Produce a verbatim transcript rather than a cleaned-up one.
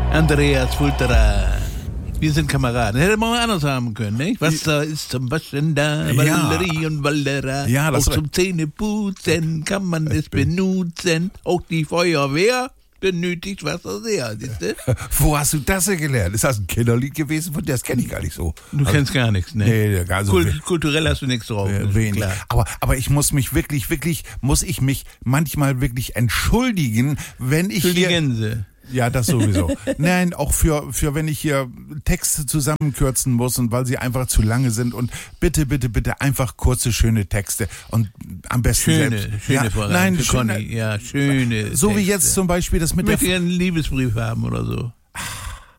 Andreas Fulterer. Wir sind Kameraden. Hätte man mal anders haben können, nicht? Was da ist zum Waschen da, Valerie und Valera. Ja, das auch zum Zähneputzen kann man es benutzen. Auch die Feuerwehr benötigt Wasser sehr, siehst du? Wo hast du das denn gelernt? Ist das ein Kinderlied gewesen? Von das kenne ich gar nicht so. Du also, kennst gar nichts, ne? Nee, gar so Kult, kulturell hast du nichts drauf. Äh, wenig. Klar. Aber, aber ich muss mich wirklich, wirklich, muss ich mich manchmal wirklich entschuldigen, wenn ich für die hier... Gänse. Ja, das sowieso. Nein, auch für, für wenn ich hier Texte zusammenkürzen muss und weil sie einfach zu lange sind und bitte, bitte, bitte einfach kurze, schöne Texte und am besten schöne, selbst. Schöne, ja, Vorlagen nein, für schöne, Conny. Ja, schöne so Texte. wie jetzt zum Beispiel das mit ich möchte der... gerne einen Liebesbrief haben oder so.